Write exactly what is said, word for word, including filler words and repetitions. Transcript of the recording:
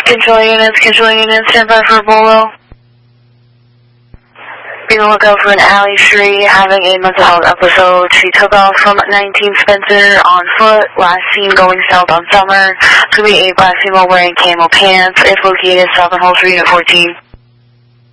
Control units, control units, stand by for Bolo. Be on the lookout for an Allie Shree having a mental health episode. She took off from nineteen Spencer on foot, last seen going south on Summer. Could be a black female wearing camo pants. If located, south on Holster Unit fourteen.